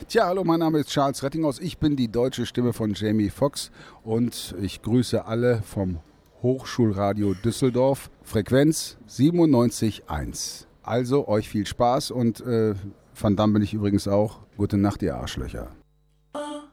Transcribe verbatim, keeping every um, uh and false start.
Tja, hallo, mein Name ist Charles Rettinghaus. Ich bin die deutsche Stimme von Jamie Foxx und ich grüße alle vom Hochschulradio Düsseldorf, Frequenz siebenundneunzig Komma eins. Also euch viel Spaß und äh, Van Damme bin ich übrigens auch. Gute Nacht, ihr Arschlöcher.